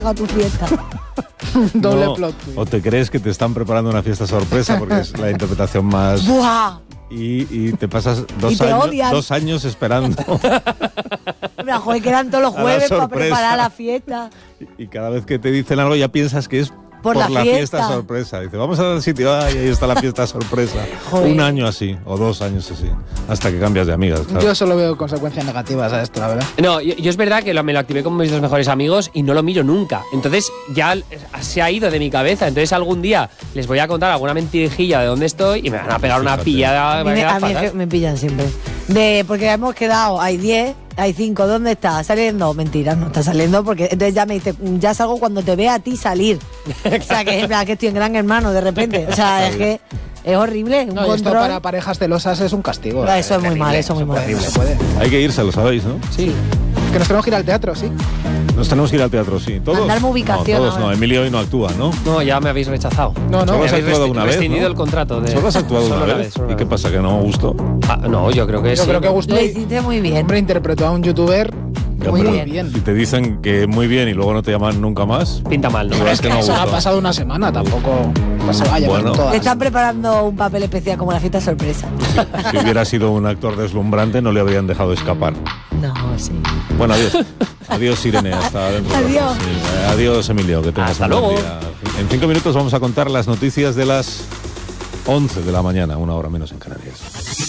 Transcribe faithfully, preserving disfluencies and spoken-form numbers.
a tu fiesta. Doble No, plot twist. o te crees que te están preparando una fiesta sorpresa porque es la interpretación más... ¡Buah! Y, y te pasas dos, Y te años, odian. dos años esperando. Mira, joder, quedan todos los A la jueves para sorpresa. preparar la fiesta. Y cada vez que te dicen algo ya piensas que es Por la fiesta. sorpresa. Dice, vamos al sitio, ay, ahí está la fiesta sorpresa. Joder. Un año así, o dos años así, hasta que cambias de amigas. Claro. Yo solo veo consecuencias negativas a esto, la verdad. No, yo, yo es verdad que lo, me lo activé con mis dos mejores amigos y no lo miro nunca. Entonces ya se ha ido de mi cabeza. Entonces algún día les voy a contar alguna mentirijilla de dónde estoy y me van a pegar una Fíjate. pillada. A me mí, va a me, a quedar mí es fatal. que me pillan siempre. De, porque hemos quedado, hay diez, hay cinco, ¿dónde está? ¿Saliendo? Mentira, no está saliendo porque entonces ya me dice, ya salgo cuando te vea a ti salir. O sea, que es en plan que estoy en Gran Hermano de repente. O sea, es que es horrible, un No, y esto control. para parejas celosas es un castigo. No, eso es muy terrible, mal, eso es muy mal. puede, no se puede. Hay que irse, lo sabéis, ¿no? Sí. Que nos tenemos que ir al teatro, ¿sí? Nos tenemos que ir al teatro, sí. ¿Todos? Mandarme ubicación No, todos ahora. no. Emilio hoy no actúa, ¿no? No, ya me habéis rechazado. No, no. Solo Me has habéis actuado resti- una vez, rescindido ¿no? el contrato. De, Solo has actuado solo una vez. solo ¿Y una qué vez. pasa, que no gustó? Ah, no, yo creo que Yo sí. creo que gustó. Lo y- hiciste muy bien. Hombre, interpretó a un youtuber Ya, Muy pero bien. bien. Si te dicen que muy bien y luego no te llaman nunca más, Pinta mal, ¿no? Pero es que no Eso ha gustó. pasado una semana, tampoco no se vaya Bueno. con todas. Le están preparando un papel especial como la fiesta sorpresa. si hubiera sido un actor deslumbrante no le habrían dejado escapar. No, sí. Bueno, adiós. Adiós, Irene. Hasta dentro. de Adiós. rato. Sí, eh, adiós, Emilio. Que tengas Hasta un buen luego. día. En cinco minutos vamos a contar las noticias de las once de la mañana, una hora menos en Canarias.